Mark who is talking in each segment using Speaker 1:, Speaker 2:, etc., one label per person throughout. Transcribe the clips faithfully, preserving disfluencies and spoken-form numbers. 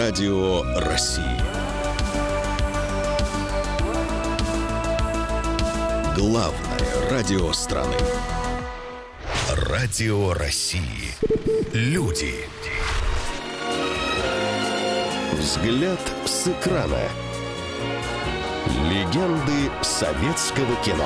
Speaker 1: Радио России. Главное радио страны. Радио России. Люди. Взгляд с экрана. Легенды советского кино.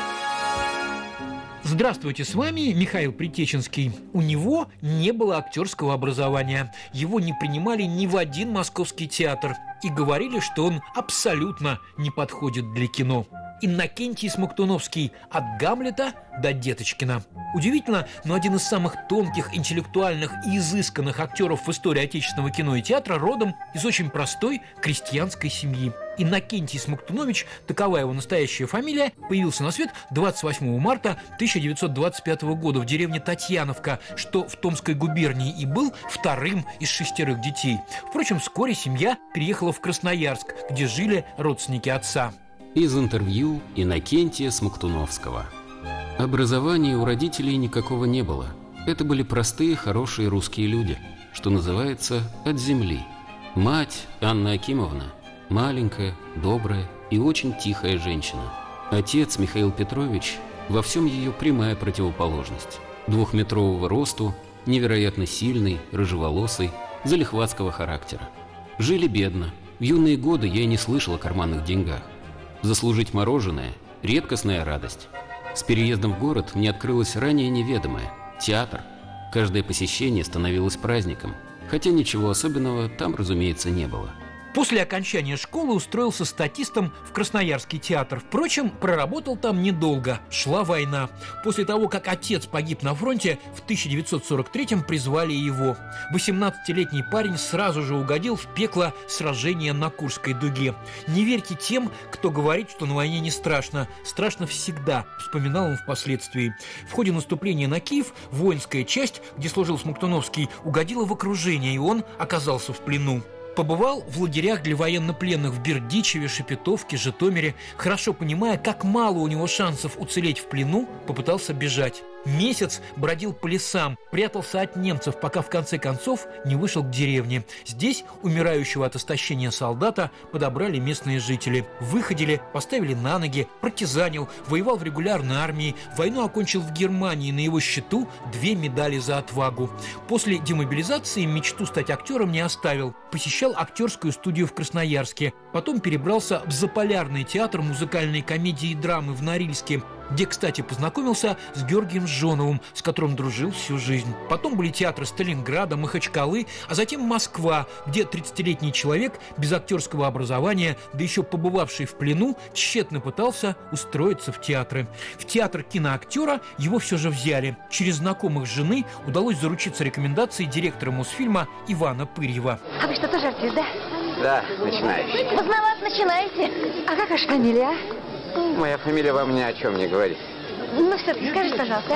Speaker 2: Здравствуйте, с вами Михаил Притеченский. У него не было актерского образования. Его не принимали ни в один московский театр. И говорили, что он абсолютно не подходит для кино. Иннокентий Смоктуновский от Гамлета до Деточкина. Удивительно, но один из самых тонких, интеллектуальных и изысканных актеров в истории отечественного кино и театра родом из очень простой крестьянской семьи. Иннокентий Смоктунович, такова его настоящая фамилия, появился на свет двадцать восьмого марта тысяча девятьсот двадцать пятого года в деревне Татьяновка, что в Томской губернии, и был вторым из шестерых детей. Впрочем, вскоре семья переехала в Красноярск, где жили родственники отца.
Speaker 3: Из интервью Иннокентия Смоктуновского. Образования у родителей никакого не было. Это были простые, хорошие русские люди, что называется, от земли. Мать Анна Акимовна – маленькая, добрая и очень тихая женщина. Отец Михаил Петрович – во всем ее прямая противоположность. Двухметрового росту, невероятно сильный, рыжеволосый, залихватского характера. Жили бедно. В юные годы я и не слышал о карманных деньгах. Заслужить мороженое – редкостная радость. С переездом в город мне открылось ранее неведомое – театр. Каждое посещение становилось праздником, хотя ничего особенного там, разумеется, не было.
Speaker 2: После окончания школы устроился статистом в Красноярский театр. Впрочем, проработал там недолго. Шла война. После того, как отец погиб на фронте, в тысяча девятьсот сорок третьем призвали его. восемнадцатилетний парень сразу же угодил в пекло сражения на Курской дуге. Не верьте тем, кто говорит, что на войне не страшно. Страшно всегда, вспоминал он впоследствии. В ходе наступления на Киев воинская часть, где служил Смоктуновский, угодила в окружение, и он оказался в плену. Побывал в лагерях для военнопленных в Бердичеве, Шепетовке, Житомире. Хорошо понимая, как мало у него шансов уцелеть в плену, попытался бежать. Месяц бродил по лесам, прятался от немцев, пока в конце концов не вышел к деревне. Здесь умирающего от истощения солдата подобрали местные жители. Выходили, поставили на ноги, партизанил, воевал в регулярной армии. Войну окончил в Германии, на его счету две медали за отвагу. После демобилизации мечту стать актером не оставил. Посещал актерскую студию в Красноярске. Потом перебрался в Заполярный театр музыкальной комедии и драмы в Норильске, где, кстати, познакомился с Георгием Жоновым, с которым дружил всю жизнь. Потом были театры Сталинграда, Махачкалы, а затем Москва, где тридцатилетний человек без актерского образования, да еще побывавший в плену, тщетно пытался устроиться в театры. В театр киноактера его все же взяли. Через знакомых жены удалось заручиться рекомендацией директора Мосфильма Ивана Пырьева.
Speaker 4: А вы что, тоже артист, да?
Speaker 5: Да, начинающий.
Speaker 4: Поздновато начинаете. А как ваша фамилия?
Speaker 5: Моя фамилия вам ни о чем не говорит.
Speaker 4: Ну, все-таки скажите, пожалуйста,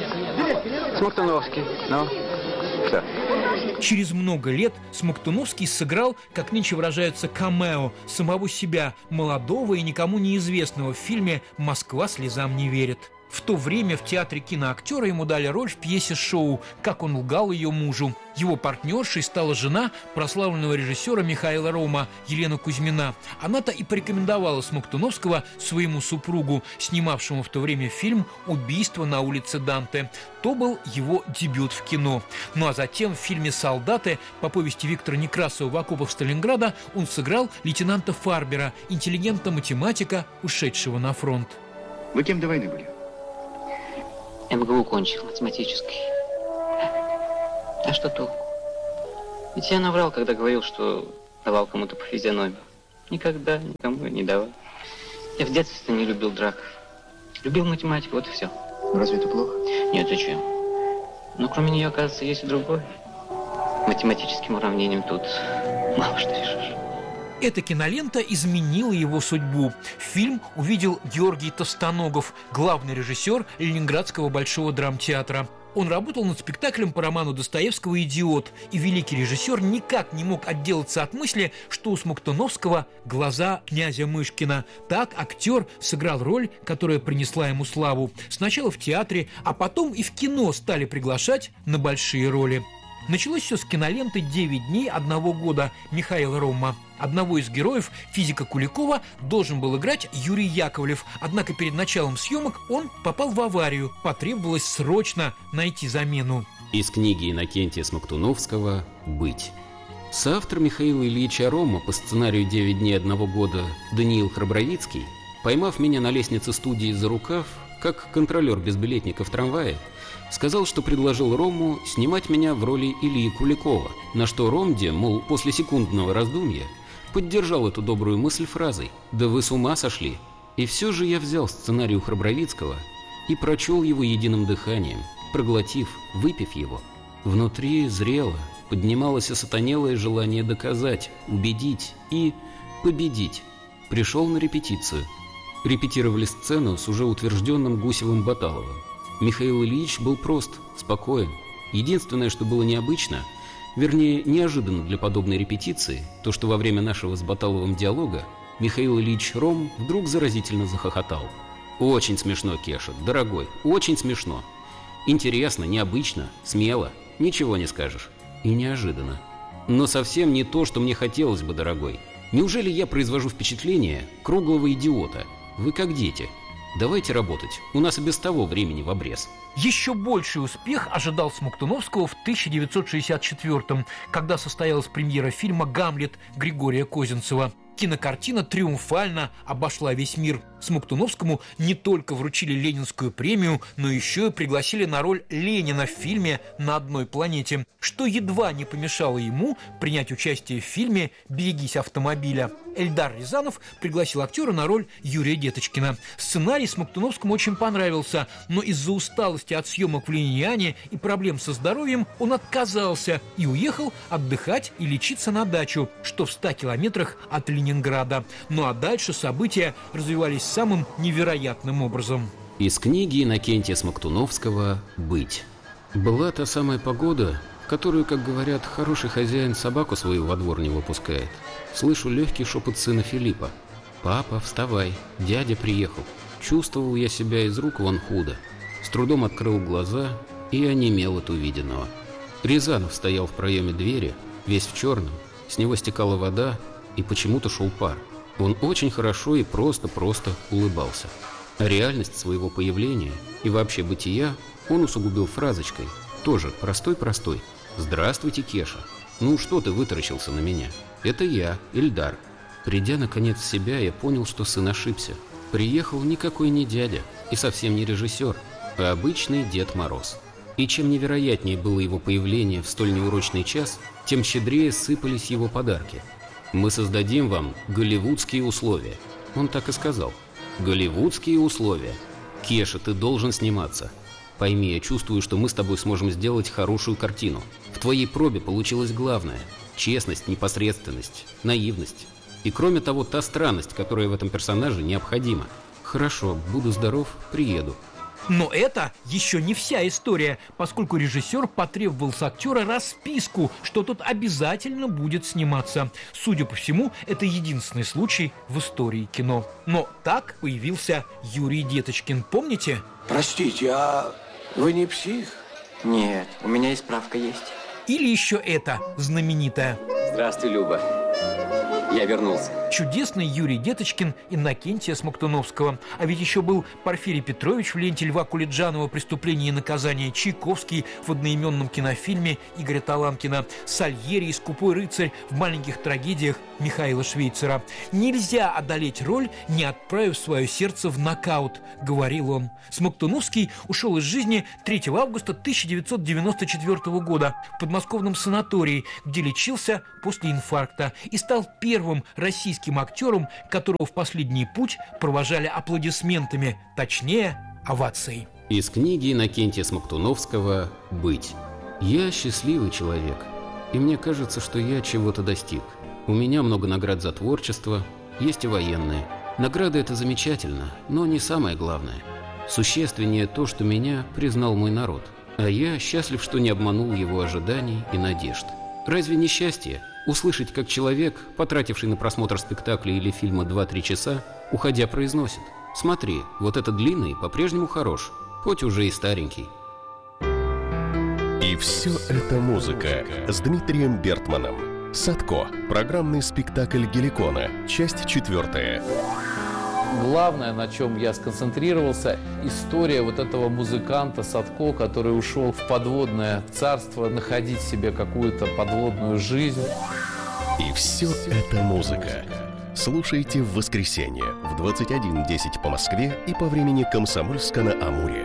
Speaker 4: а?
Speaker 5: Смоктуновский. Ну, что?
Speaker 2: Через много лет Смоктуновский сыграл, как нынче выражается, камео самого себя, молодого и никому неизвестного, в фильме «Москва слезам не верит». В то время в театре киноактера ему дали роль в пьесе «Шоу», как он лгал ее мужу. Его партнершей стала жена прославленного режиссера Михаила Рома, Елена Кузьмина. Она-то и порекомендовала Смоктуновского своему супругу, снимавшему в то время фильм «Убийство на улице Данте». То был его дебют в кино. Ну а затем в фильме «Солдаты» по повести Виктора Некрасова «В окопах Сталинграда» он сыграл лейтенанта Фарбера, интеллигента-математика, ушедшего на фронт.
Speaker 6: Вы кем до войны были?
Speaker 7: эм гэ у кончил, математический. А что толку? Ведь я наврал, когда говорил, что давал кому-то по физиономии. Никогда никому не давал. Я в детстве не любил драк. Любил математику, вот и все.
Speaker 6: Разве это плохо?
Speaker 7: Нет, зачем? Но кроме нее, оказывается, есть и другое. Математическим уравнением тут мало что решишь.
Speaker 2: Эта кинолента изменила его судьбу. Фильм увидел Георгий Товстоногов, главный режиссер Ленинградского Большого драмтеатра. Он работал над спектаклем по роману Достоевского «Идиот», и великий режиссер никак не мог отделаться от мысли, что у Смоктуновского глаза князя Мышкина. Так актер сыграл роль, которая принесла ему славу. Сначала в театре, а потом и в кино стали приглашать на большие роли. Началось все с киноленты «Девять дней одного года» Михаила Ромма. Одного из героев, физика Куликова, должен был играть Юрий Яковлев. Однако перед началом съемок он попал в аварию. Потребовалось срочно найти замену.
Speaker 3: Из книги Иннокентия Смоктуновского «Быть». Соавтор Михаила Ильича Ромма по сценарию «Девять дней одного года» Даниил Храбровицкий, поймав меня на лестнице студии за рукав, как контролер безбилетника в трамвае, сказал, что предложил Ромму снимать меня в роли Ильи Куликова, на что Ромде, мол, после секундного раздумья, поддержал эту добрую мысль фразой «Да вы с ума сошли!». И все же я взял сценарий у Храбровицкого и прочел его единым дыханием, проглотив, выпив его. Внутри зрело, поднималось осатанелое желание доказать, убедить и победить. Пришел на репетицию. Репетировали сцену с уже утвержденным Гусевым-Баталовым. Михаил Ильич был прост, спокоен. Единственное, что было необычно, вернее, неожиданно для подобной репетиции, то, что во время нашего с Баталовым диалога Михаил Ильич Ром вдруг заразительно захохотал. «Очень смешно, Кеша, дорогой, очень смешно. Интересно, необычно, смело, ничего не скажешь. И неожиданно. Но совсем не то, что мне хотелось бы, дорогой. Неужели я произвожу впечатление круглого идиота? Вы как дети. Давайте работать, у нас и без того времени в обрез».
Speaker 2: Еще больший успех ожидал Смоктуновского в тысяча девятьсот шестьдесят четвёртом, когда состоялась премьера фильма «Гамлет» Григория Козинцева. Кинокартина триумфально обошла весь мир. Смоктуновскому не только вручили Ленинскую премию, но еще и пригласили на роль Ленина в фильме «На одной планете», что едва не помешало ему принять участие в фильме «Берегись автомобиля». Эльдар Рязанов пригласил актера на роль Юрия Деточкина. Сценарий Смоктуновскому очень понравился, но из-за усталости от съемок в Лениане и проблем со здоровьем он отказался и уехал отдыхать и лечиться на дачу, что в ста километрах от Ленинграда. Ну а дальше события развивались самым невероятным образом.
Speaker 3: Из книги Иннокентия Смоктуновского «Быть». Была та самая погода, в которую, как говорят, хороший хозяин собаку свою во двор не выпускает. Слышу легкий шепот сына Филиппа. «Папа, вставай, дядя приехал». Чувствовал я себя из рук вон худо. С трудом открыл глаза и онемел от увиденного. Рязанов стоял в проеме двери, весь в черном, с него стекала вода и почему-то шел пар. Он очень хорошо и просто-просто улыбался. А реальность своего появления и вообще бытия он усугубил фразочкой, тоже простой-простой: «Здравствуйте, Кеша. Ну что ты вытаращился на меня? Это я, Ильдар». Придя наконец в себя, я понял, что сын ошибся. Приехал никакой не дядя и совсем не режиссер, а обычный Дед Мороз. И чем невероятнее было его появление в столь неурочный час, тем щедрее сыпались его подарки. «Мы создадим вам голливудские условия». Он так и сказал. «Голливудские условия. Кеша, ты должен сниматься. Пойми, я чувствую, что мы с тобой сможем сделать хорошую картину. В твоей пробе получилось главное – честность, непосредственность, наивность. И кроме того, та странность, которая в этом персонаже необходима. Хорошо, буду здоров, приеду».
Speaker 2: Но это еще не вся история, поскольку режиссер потребовал с актера расписку, что тот обязательно будет сниматься. Судя по всему, это единственный случай в истории кино. Но так появился Юрий Деточкин, помните?
Speaker 8: Простите, а вы не псих?
Speaker 7: Нет, у меня и справка есть.
Speaker 2: Или еще это знаменитое.
Speaker 5: Здравствуй, Люба. Я вернулся.
Speaker 2: Чудесный Юрий Деточкин Иннокентия Смоктуновского. А ведь еще был Порфирий Петрович в ленте Льва Кулиджанова «Преступление и наказание», Чайковский в одноименном кинофильме Игоря Таланкина, Сальери и «Скупой рыцарь» в «Маленьких трагедиях» Михаила Швейцера. «Нельзя одолеть роль, не отправив свое сердце в нокаут», — говорил он. Смоктуновский ушел из жизни третьего августа тысяча девятьсот девяносто четвёртого года в подмосковном санатории, где лечился после инфаркта, и стал первым российским актером, которого в последний путь провожали аплодисментами, точнее, овацией.
Speaker 3: Из книги Иннокентия Смоктуновского «Быть». Я счастливый человек, и мне кажется, что я чего-то достиг. У меня много наград за творчество, есть и военные. Награды – это замечательно, но не самое главное. Существеннее то, что меня признал мой народ, а я счастлив, что не обманул его ожиданий и надежд. Разве не счастье услышать, как человек, потративший на просмотр спектакля или фильма два-три часа, уходя произносит: «Смотри, вот этот длинный по-прежнему хорош, хоть уже и старенький».
Speaker 1: И все это музыка с Дмитрием Бертманом. «Садко». Программный спектакль Геликона. Часть четвертая.
Speaker 9: Главное, на чем я сконцентрировался, история вот этого музыканта Садко, который ушел в подводное царство, находить себе какую-то подводную жизнь.
Speaker 1: И все это музыка. Слушайте в воскресенье в двадцать один десять по Москве и по времени Комсомольска на Амуре.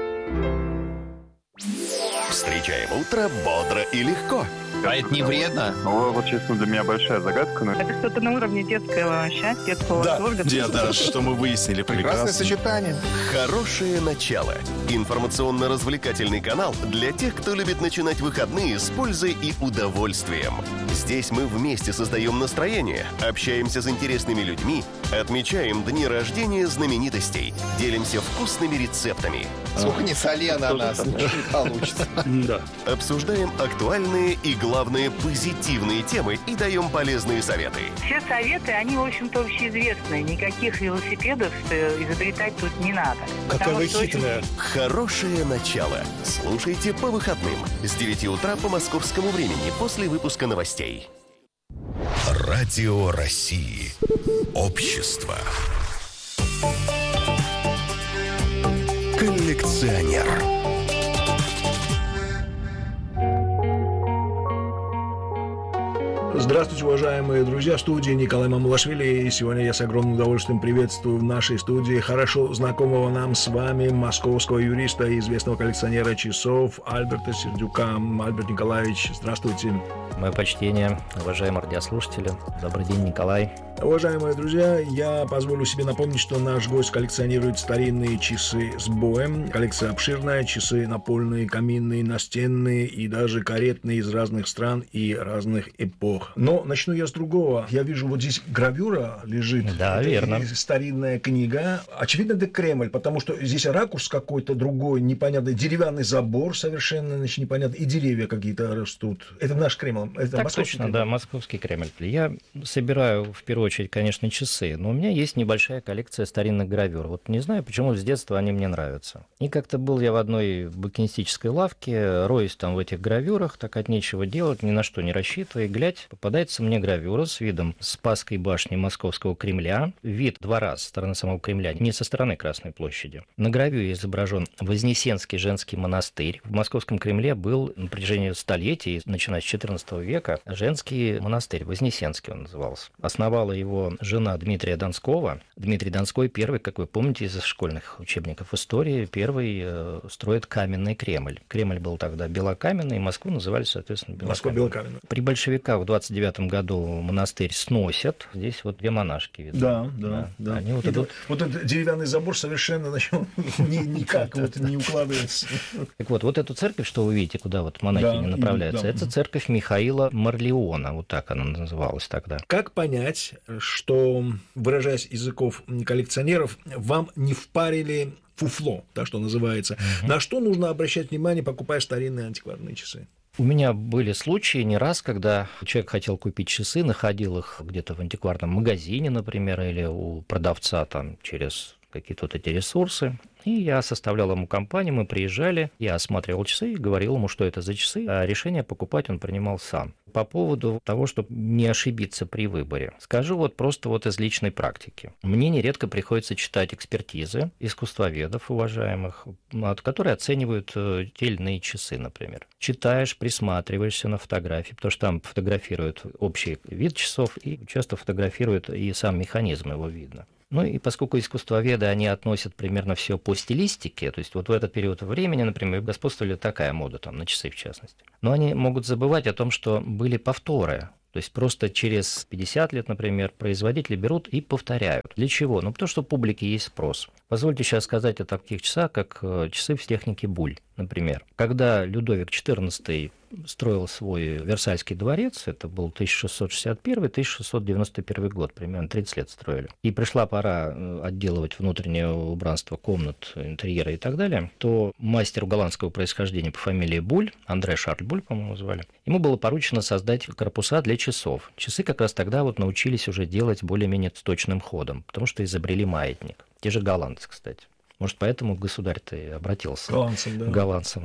Speaker 1: Встречаем утро бодро и легко.
Speaker 10: А это не вредно?
Speaker 11: Ну, вот, честно, для меня большая загадка. Но...
Speaker 12: Это что-то на уровне детского счастья, детского
Speaker 10: да,
Speaker 12: восторга.
Speaker 10: Да, что мы выяснили. Прекрасное сочетание.
Speaker 1: Хорошее начало. Информационно-развлекательный канал для тех, кто любит начинать выходные с пользой и удовольствием. Здесь мы вместе создаем настроение, общаемся с интересными людьми, отмечаем дни рождения знаменитостей, делимся вкусными рецептами.
Speaker 10: Сколько не соли ананас, не получится.
Speaker 1: Да. Обсуждаем актуальные и, главное, позитивные темы и даем полезные советы.
Speaker 12: Все советы, они, в общем-то, общеизвестные. Никаких велосипедов изобретать тут не надо.
Speaker 10: Какая вы хитрая.
Speaker 12: Очень...
Speaker 1: Хорошее начало. Слушайте по выходным с девяти утра по московскому времени после выпуска новостей. Радио России. Общество. Коллекционер.
Speaker 13: Здравствуйте, уважаемые друзья, в студии Николай Мамулашвили, и сегодня я с огромным удовольствием приветствую в нашей студии хорошо знакомого нам с вами московского юриста и известного коллекционера часов Альберта Сердюка. Альберт Николаевич, здравствуйте.
Speaker 14: Мое почтение, уважаемые радиослушатели. Добрый день, Николай.
Speaker 13: Уважаемые друзья, я позволю себе напомнить, что наш гость коллекционирует старинные часы с боем. Коллекция обширная, часы напольные, каминные, настенные и даже каретные из разных стран и разных эпох. Но начну я с другого. Я вижу, вот здесь гравюра лежит.
Speaker 14: Да, это верно.
Speaker 13: Старинная книга. Очевидно, это Кремль, потому что здесь ракурс какой-то другой, непонятный. Деревянный забор совершенно, значит, непонятный. И деревья какие-то растут. Это наш Кремль. Это
Speaker 14: так
Speaker 13: московский
Speaker 14: точно,
Speaker 13: Кремль.
Speaker 14: Да, московский Кремль. Я собираю, в первую очередь, конечно, часы, но у меня есть небольшая коллекция старинных гравюр. Вот не знаю, почему с детства они мне нравятся. И как-то был я в одной букинистической лавке, роюсь там в этих гравюрах, так от нечего делать, ни на что не рассчитывая, глядь, попадается мне гравюра с видом Спасской башни Московского Кремля. Вид двора со стороны самого Кремля, не со стороны Красной площади. На гравюре изображен Вознесенский женский монастырь. В Московском Кремле был на протяжении столетий, начиная с четырнадцатого века, женский монастырь, Вознесенский он назывался. Основала его жена Дмитрия Донского. Дмитрий Донской первый, как вы помните из школьных учебников истории, первый э, строит каменный Кремль. Кремль был тогда белокаменный, и Москву называли, соответственно, белокаменной.
Speaker 13: Москва белокаменная.
Speaker 14: При большевиках в двадцать девятом году монастырь сносят. Здесь вот две монашки видно.
Speaker 13: Да, да, да. да.
Speaker 14: Они вот,
Speaker 13: идут...
Speaker 14: идут...
Speaker 13: вот этот деревянный забор совершенно значит, никак вот не укладывается.
Speaker 14: Так вот, вот эту церковь, что вы видите, куда вот монахини направляются, это церковь Михаила Марлеона, вот так она называлась тогда.
Speaker 13: Как понять, что, выражаясь языков коллекционеров, вам не впарили фуфло, так что называется? Угу. На что нужно обращать внимание, покупая старинные антикварные часы?
Speaker 14: У меня были случаи не раз, когда человек хотел купить часы, находил их где-то в антикварном магазине, например, или у продавца там через какие-то вот эти ресурсы. И я составлял ему компанию, мы приезжали, я осматривал часы и говорил ему, что это за часы, а решение покупать он принимал сам. По поводу того, чтобы не ошибиться при выборе, скажу вот просто вот из личной практики. Мне нередко приходится читать экспертизы искусствоведов уважаемых, которые оценивают те или иные часы, например. Читаешь, присматриваешься на фотографии, потому что там фотографируют общий вид часов и часто фотографируют и сам механизм, его видно. Ну и поскольку искусствоведы, они относят примерно все по стилистике, то есть вот в этот период времени, например, господствовали такая мода, там, на часы в частности. Но они могут забывать о том, что были повторы. То есть просто через пятьдесят лет, например, производители берут и повторяют. Для чего? Ну, потому что у публики есть спрос. Позвольте сейчас сказать о таких часах, как часы в технике Буль, например. Когда Людовик четырнадцатый строил свой Версальский дворец, это был тысяча шестьсот шестьдесят первый — тысяча шестьсот девяносто первый год, примерно тридцать лет строили. И пришла пора отделывать внутреннее убранство комнат, интерьера и так далее, то мастеру голландского происхождения по фамилии Буль, Андре Шарль Буль, по-моему, звали, ему было поручено создать корпуса для часов. Часы как раз тогда вот научились уже делать более-менее точным ходом, потому что изобрели маятник. Те же голландцы, кстати. Может, поэтому государь-то и обратился
Speaker 13: голландцам, да.
Speaker 14: голландцам, да.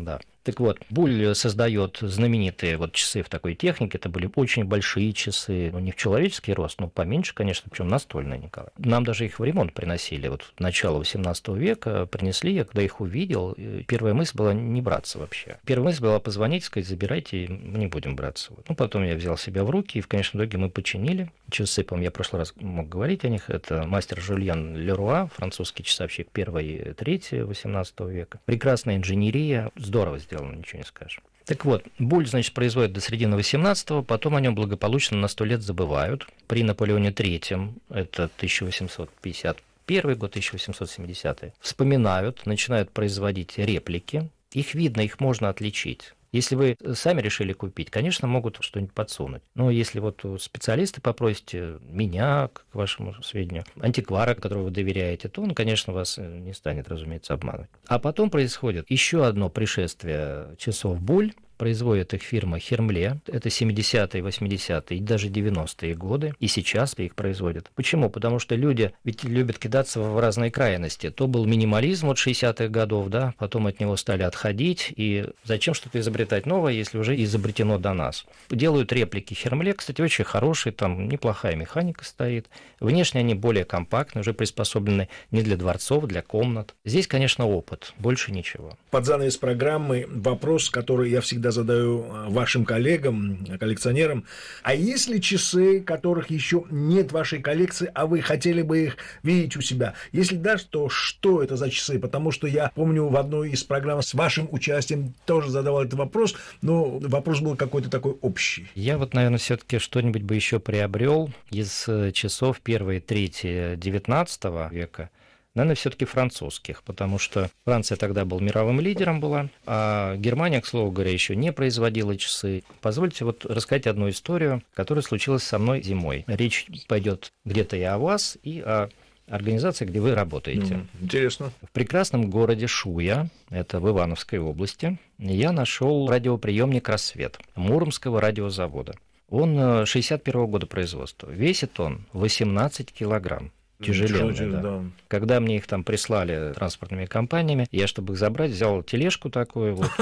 Speaker 14: Так вот, Буль создает знаменитые вот часы в такой технике. Это были очень большие часы, ну, не в человеческий рост, но поменьше, конечно, причем настольные, Николай. Нам даже их в ремонт приносили. Вот начало восемнадцатого века принесли, я когда их увидел, первая мысль была не браться вообще. Первая мысль была позвонить, сказать, забирайте, мы не будем браться. Ну, потом я взял себя в руки, и в конечном итоге мы починили. Часы, по-моему, я в прошлый раз мог говорить о них. Это мастер Жюльен Леруа, французский часовщик первой трети восемнадцатого века. Прекрасная инженерия, здорово сделано. Ничего не скажешь. Так вот, Буль, значит, производит до середины восемнадцатого, потом о нем благополучно на сто лет забывают. При Наполеоне третьем, это тысяча восемьсот пятьдесят первый год, тысяча восемьсот семидесятый, вспоминают, начинают производить реплики. Их видно, их можно отличить. Если вы сами решили купить, конечно, могут что-нибудь подсунуть. Но если вот специалисты попросите, меня, к вашему сведению, антиквара, которого вы доверяете, то он, конечно, вас не станет, разумеется, обманывать. А потом происходит еще одно пришествие часов Буль. Производит их фирма Хермле. Это семидесятые, восьмидесятые и даже девяностые годы. И сейчас их производят. Почему? Потому что люди ведь любят кидаться в разные крайности. То был минимализм от шестидесятых годов, да, потом от него стали отходить. И зачем что-то изобретать новое, если уже изобретено до нас? Делают реплики Хермле, кстати, очень хорошие, там неплохая механика стоит. Внешне они более компактны, уже приспособлены не для дворцов, для комнат. Здесь, конечно, опыт, больше ничего.
Speaker 13: Под занавес программы вопрос, который я всегда задаю вашим коллегам, коллекционерам. А есть ли часы, которых еще нет в вашей коллекции, а вы хотели бы их видеть у себя? Если да, то что это за часы? Потому что я помню, в одной из программ с вашим участием тоже задавал этот вопрос, но вопрос был какой-то такой общий.
Speaker 14: Я вот, наверное, все-таки что-нибудь бы еще приобрел из часов первой трети девятнадцатого века. Наверное, все-таки французских, потому что Франция тогда был мировым лидером была, а Германия, к слову говоря, еще не производила часы. Позвольте вот рассказать одну историю, которая случилась со мной зимой. Речь пойдет где-то и о вас, и о организации, где вы работаете.
Speaker 13: Mm, интересно.
Speaker 14: В прекрасном городе Шуя, это в Ивановской области, я нашел радиоприемник «Рассвет» Муромского радиозавода. Он шестьдесят первого года производства. Весит он восемнадцать килограмм. Тяжеленные, да. Да. Когда мне их там прислали транспортными компаниями, я, чтобы их забрать, взял тележку такую, вот,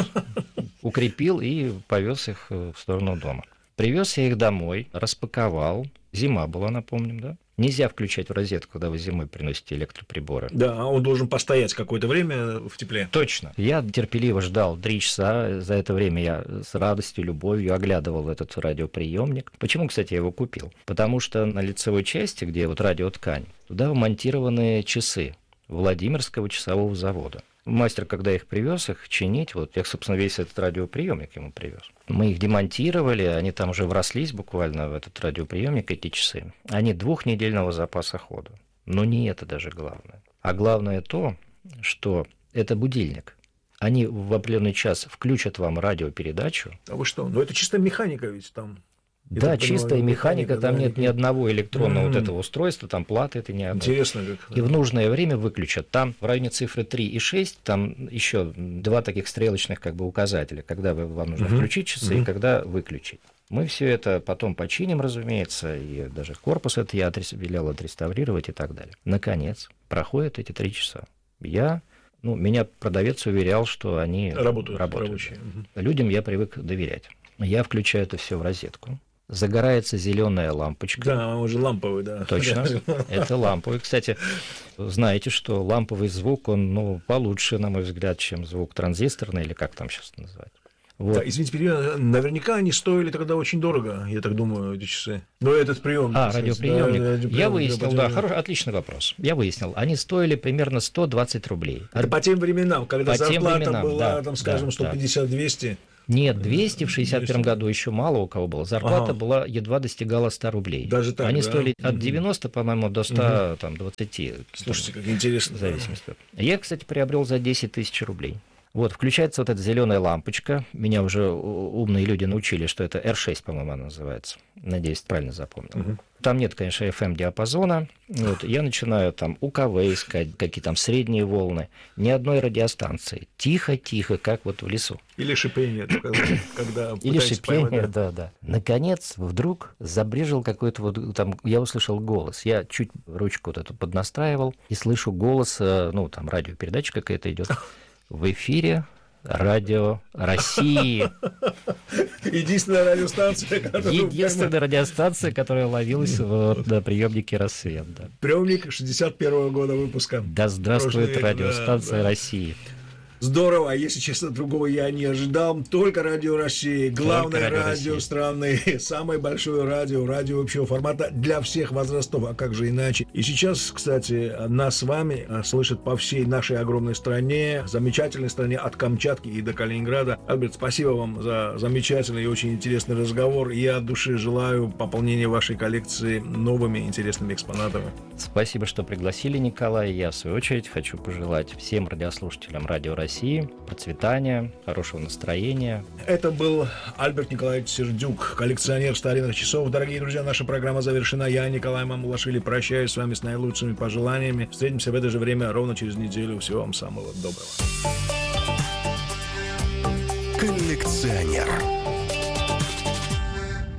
Speaker 14: укрепил и повез их в сторону дома. Привез я их домой, распаковал. Зима была, напомним, да? Нельзя включать в розетку, когда вы зимой приносите электроприборы.
Speaker 13: Да, он должен постоять какое-то время в тепле.
Speaker 14: Точно. Я терпеливо ждал три часа. За это время я с радостью, любовью оглядывал этот радиоприемник. Почему, кстати, я его купил? Потому что на лицевой части, где вот радиоткань, туда вмонтированы часы Владимирского часового завода. Мастер, когда их привез, их чинить, вот я, собственно, весь этот радиоприемник ему привез. Мы их демонтировали, они там уже врослись буквально в этот радиоприемник, эти часы. Они двухнедельного запаса хода. Но не это даже главное. А главное то, что это будильник. Они в определенный час включат вам радиопередачу.
Speaker 13: А вы что? Ну это чисто механика ведь там.
Speaker 14: Да, чистая понимаю, механика, механика, там да, нет ни одного электронного mm-hmm. вот этого устройства, там платы это не одно.
Speaker 13: Интересно как.
Speaker 14: И в нужное время выключат. Там в районе цифры три и шесть, там еще два таких стрелочных как бы указателя, когда вам нужно mm-hmm. включить часы mm-hmm. и когда выключить. Мы все это потом починим, разумеется, и даже корпус это я велел отреставрировать и так далее. Наконец, проходят эти три часа. Я... Ну, меня продавец уверял, что они работают. работают. Угу. Людям я привык доверять. Я включаю это все в розетку. Загорается зеленая лампочка.
Speaker 13: Да, он же ламповый, да.
Speaker 14: Точно, это ламповый. Кстати, знаете, что ламповый звук, он ну, получше, на мой взгляд, чем звук транзисторный, или как там сейчас называть. Вот.
Speaker 13: Да, извините, наверняка они стоили тогда очень дорого, я так думаю, эти часы. Но этот приемник.
Speaker 14: А, радиоприемник. Да, радиоприемник. Я выяснил, да, да хороший, отличный вопрос. Я выяснил, они стоили примерно сто двадцать рублей.
Speaker 13: Это по тем временам, когда по зарплата временам, была, да, там, скажем, да, сто пятьдесят-двести.
Speaker 14: Нет, двести в шестьдесят первом году еще мало у кого было. Зарплата ага. была, едва достигала ста рублей.
Speaker 13: Даже так,
Speaker 14: Они
Speaker 13: да?
Speaker 14: стоили от девяноста, по-моему, до ста двадцати.
Speaker 13: Слушайте, как интересно.
Speaker 14: В зависимости. Я, кстати, приобрел за десять тысяч рублей. Вот, включается вот эта зеленая лампочка. Меня уже умные люди научили, что это эр шесть, по-моему, она называется. Надеюсь, правильно запомнил. Угу. Там нет, конечно, эф эм-диапазона. Вот, я начинаю там у ка вэ искать, какие там средние волны. Ни одной радиостанции. Тихо-тихо, как вот в лесу.
Speaker 13: Или шипение, когда
Speaker 14: Или шипение, да, да. Наконец, вдруг забрежил какой-то вот там, я услышал голос. Я чуть ручку вот эту поднастраивал и слышу голос, ну, там радиопередача какая-то идет. В эфире Радио России.
Speaker 13: Единственная радиостанция, которая...
Speaker 14: Единственная радиостанция, которая ловилась в, на приемнике «Рассвет». Да.
Speaker 13: Приемник шестьдесят первого года выпуска.
Speaker 14: Да здравствует век, радиостанция да, да. России.
Speaker 13: Здорово, если честно, другого я не ожидал. Только Радио России, главное радио, радио страны, самое большое радио, радио общего формата для всех возрастов, а как же иначе. И сейчас, кстати, нас с вами слышат по всей нашей огромной стране, замечательной стране от Камчатки и до Калининграда. Альберт, спасибо вам за замечательный и очень интересный разговор. Я от души желаю пополнения вашей коллекции новыми интересными экспонатами.
Speaker 14: Спасибо, что пригласили, Николай. Я, в свою очередь, хочу пожелать всем радиослушателям Радио России процветания, хорошего настроения.
Speaker 13: Это был Альберт Николаевич Сердюк, коллекционер старинных часов. Дорогие друзья, наша программа завершена. Я, Николай Мамулашвили, прощаюсь с вами с наилучшими пожеланиями. Встретимся в это же время ровно через неделю. Всего вам самого доброго.
Speaker 1: Коллекционер.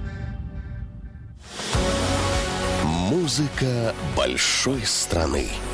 Speaker 1: Музыка большой страны.